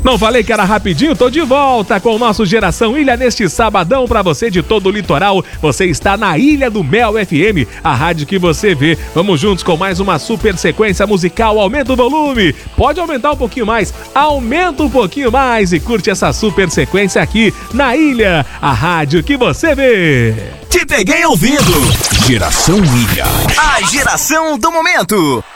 Não falei que era rapidinho? Tô de volta com o nosso Geração Ilha neste sabadão pra você de todo o litoral. Você está na Ilha do Mel FM, a rádio que você vê. Vamos juntos com mais uma super sequência musical. Aumenta o volume, pode aumentar um pouquinho mais, aumenta um pouquinho mais e curte essa super sequência aqui na Ilha, a rádio que você vê. Te peguei ouvindo. Geração Ilha. A geração do momento.